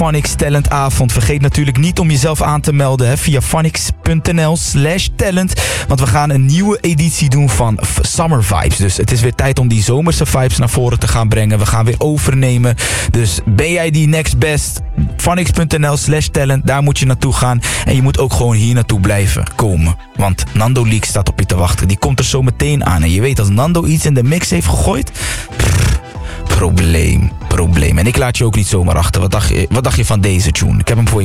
Phonics Talentavond. Vergeet natuurlijk niet om jezelf aan te melden via phonics.nl/talent. Want we gaan een nieuwe editie doen van Summer Vibes. Dus het is weer tijd om die zomerse vibes naar voren te gaan brengen. We gaan weer overnemen. Dus ben jij die next best? phonics.nl/talent. Daar moet je naartoe gaan. En je moet ook gewoon hier naartoe blijven komen. Want Nando Leak staat op je te wachten. Die komt er zo meteen aan. En je weet, als Nando iets in de mix heeft gegooid... Probleem. En ik laat je ook niet zomaar achter. Wat dacht je van deze tune? Ik heb hem voor je